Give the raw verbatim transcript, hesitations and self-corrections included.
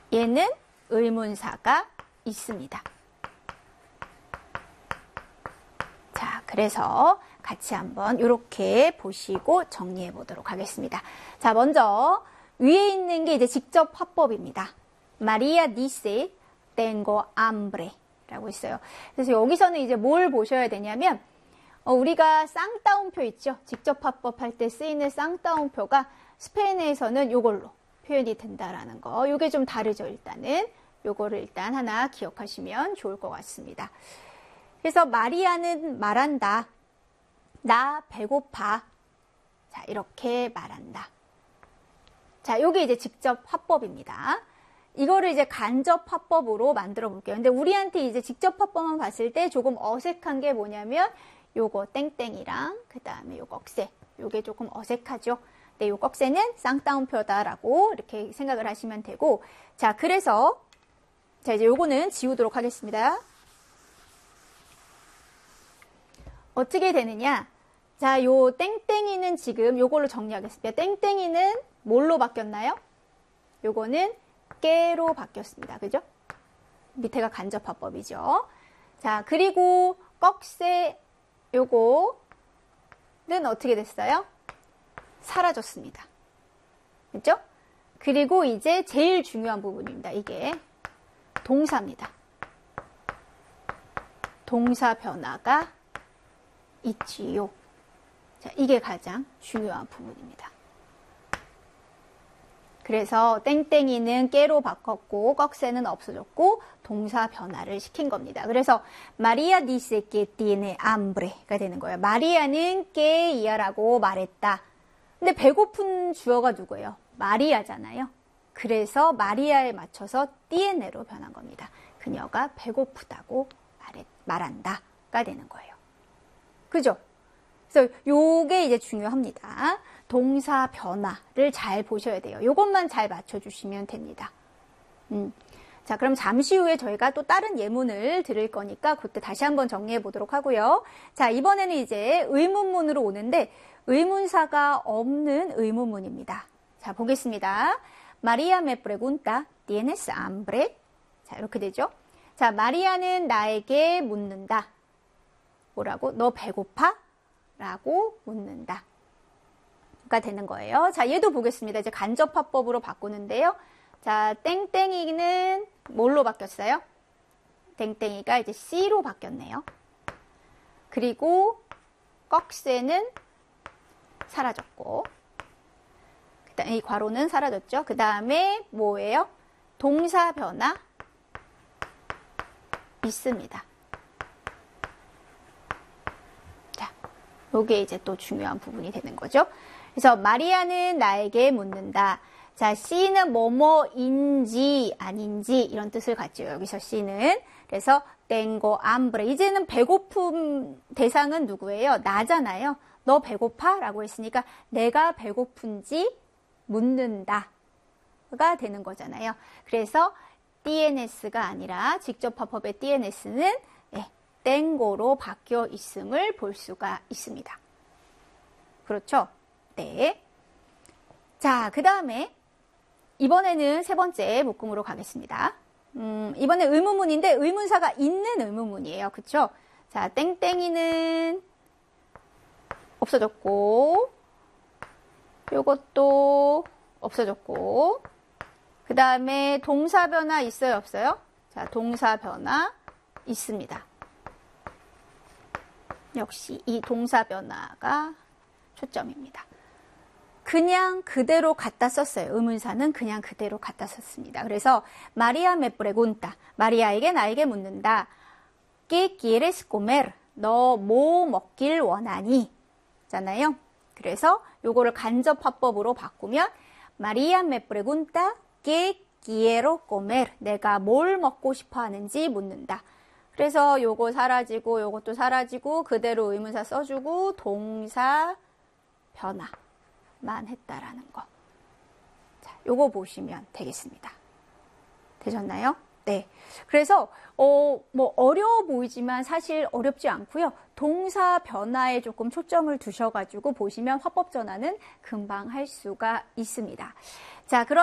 얘는 의문사가 있습니다. 자, 그래서 같이 한번 이렇게 보시고 정리해 보도록 하겠습니다. 자, 먼저 위에 있는 게 이제 직접 화법입니다. María dice tengo hambre 라고 있어요. 그래서 여기서는 이제 뭘 보셔야 되냐면 어, 우리가 쌍따옴표 있죠? 직접 화법 할 때 쓰이는 쌍따옴표가 스페인에서는 이걸로 표현이 된다라는 거. 이게 좀 다르죠, 일단은. 요거를 일단 하나 기억하시면 좋을 것 같습니다. 그래서 마리아는 말한다. 나 배고파. 자, 이렇게 말한다. 자, 요게 이제 직접 화법입니다. 이거를 이제 간접 화법으로 만들어 볼게요. 근데 우리한테 이제 직접 화법만 봤을 때 조금 어색한 게 뭐냐면 요거 땡땡이랑 그 다음에 요거 억새. 요게 조금 어색하죠. 네, 요 억새는 쌍따옴표다라고 이렇게 생각을 하시면 되고, 자, 그래서 자, 이제 요거는 지우도록 하겠습니다. 어떻게 되느냐? 자, 요 땡땡이는 지금 요걸로 정리하겠습니다. 땡땡이는 뭘로 바뀌었나요? 요거는 깨로 바뀌었습니다. 그죠? 밑에가 간접화법이죠. 자, 그리고 꺽쇠 요거는 어떻게 됐어요? 사라졌습니다. 그죠? 그리고 이제 제일 중요한 부분입니다. 이게 동사입니다. 동사 변화가 있지요. 자, 이게 가장 중요한 부분입니다. 그래서 땡땡이는 깨로 바꿨고 꺽쇠는 없어졌고 동사 변화를 시킨 겁니다. 그래서 마리아 dice que tiene hambre가 되는 거예요. 마리아는 깨이야라고 말했다. 근데 배고픈 주어가 누구예요? 마리아잖아요. 그래서 마리아에 맞춰서 tiene로 변한 겁니다. 그녀가 배고프다고 말해, 말한다가 되는 거예요. 그죠? 그래서 요게 이제 중요합니다. 동사 변화를 잘 보셔야 돼요. 요것만 잘 맞춰주시면 됩니다. 음. 자, 그럼 잠시 후에 저희가 또 다른 예문을 들을 거니까 그때 다시 한번 정리해 보도록 하고요. 자, 이번에는 이제 의문문으로 오는데 의문사가 없는 의문문입니다. 자, 보겠습니다. María me pregunta, ¿tienes hambre? 자, 이렇게 되죠. 자, 마리아는 나에게 묻는다. 뭐라고? 너 배고파? 라고 묻는다. 가 되는 거예요. 자, 얘도 보겠습니다. 이제 간접화법으로 바꾸는데요. 자, 땡땡이는 뭘로 바뀌었어요? 땡땡이가 이제 C로 바뀌었네요. 그리고 꺽쇠는 사라졌고, 그다음 이 괄호는 사라졌죠. 그 다음에 뭐예요? 동사 변화 있습니다. 자, 요게 이제 또 중요한 부분이 되는 거죠. 그래서 마리아는 나에게 묻는다. 자, C는 뭐뭐인지 아닌지 이런 뜻을 갖죠. 여기서 C는. 그래서 tengo hambre. 이제는 배고픔 대상은 누구예요? 나잖아요. 너 배고파? 라고 했으니까 내가 배고픈지 묻는다. 가 되는 거잖아요. 그래서 tienes가 아니라 직접 화법의 tienes는 예, tengo로 바뀌어 있음을 볼 수가 있습니다. 그렇죠? 네. 자, 그 다음에 이번에는 세 번째 묶음으로 가겠습니다. 음, 이번에 의문문인데 의문사가 있는 의문문이에요. 그쵸? 자, 땡땡이는 없어졌고, 요것도 없어졌고, 그 다음에 동사 변화 있어요? 없어요? 자, 동사 변화 있습니다. 역시 이 동사 변화가 초점입니다. 그냥 그대로 갖다 썼어요. 의문사는 그냥 그대로 갖다 썼습니다. 그래서 마리아 me pregunta. 마리아에게 나에게 묻는다. ¿Qué quieres comer? 너 뭐 먹길 원하니? 잖아요. 그래서 요거를 간접 화법으로 바꾸면 마리아 me pregunta ¿Qué quiero comer? 내가 뭘 먹고 싶어 하는지 묻는다. 그래서 요거 사라지고 요것도 사라지고 그대로 의문사 써주고 동사 변화. 만 했다라는 거. 자, 요거 보시면 되겠습니다. 되셨나요? 네. 그래서 어, 뭐 어려워 보이지만 사실 어렵지 않고요. 동사 변화에 조금 초점을 두셔가지고 보시면 화법 전환은 금방 할 수가 있습니다. 자, 그럼